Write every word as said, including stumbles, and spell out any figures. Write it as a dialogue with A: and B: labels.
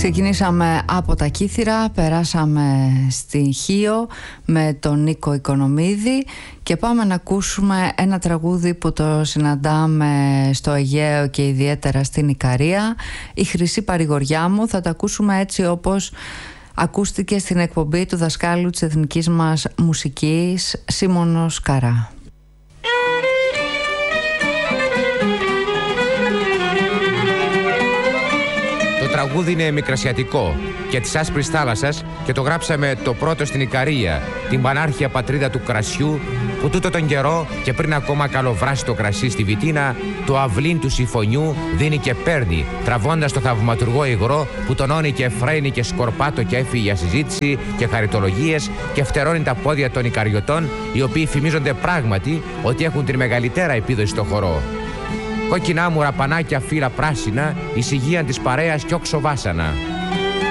A: Ξεκινήσαμε από τα Κύθυρα, περάσαμε στη Χίο με τον Νίκο Οικονομίδη και πάμε να ακούσουμε ένα τραγούδι που το συναντάμε στο Αιγαίο και ιδιαίτερα στην Ικαρία. Η Χρυσή Παρηγοριά μου. Θα το ακούσουμε έτσι όπως ακούστηκε στην εκπομπή του δασκάλου της εθνικής μας μουσικής, Σίμωνος Καρά.
B: Το τραγούδι είναι μικρασιατικό και της άσπρης θάλασσας και το γράψαμε το πρώτο στην Ικαρία, την πανάρχια πατρίδα του κρασιού, που τούτο τον καιρό και πριν ακόμα καλοβράσει το κρασί στη βιτίνα, το αυλήν του συμφωνιού δίνει και παίρνει, τραβώντας το θαυματουργό υγρό που τονώνει και φρένει και σκορπάτο και έφυγε για συζήτηση και χαριτολογίες και φτερώνει τα πόδια των Ικαριωτών, οι οποίοι φημίζονται πράγματι ότι έχουν την μεγαλύτερα επίδοση στο χορό. Κόκκινα μου ραπανάκια φύλλα πράσινα, ησυχία της παρέας κι όξο βάσανα.